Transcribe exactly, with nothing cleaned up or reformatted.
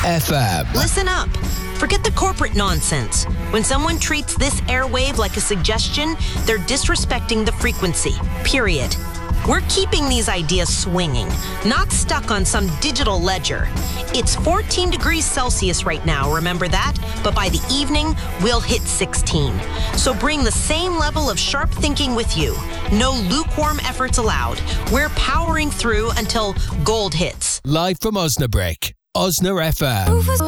F M. Listen up. Forget the corporate nonsense. When someone treats this airwave like a suggestion, they're disrespecting the frequency. Period. We're keeping these ideas swinging, not stuck on some digital ledger. It's fourteen degrees Celsius right now, remember that? But by the evening, we'll hit sixteen. So bring the same level of sharp thinking with you. No lukewarm efforts allowed. We're powering through until gold hits. Live from Osnabrück, Osna F M.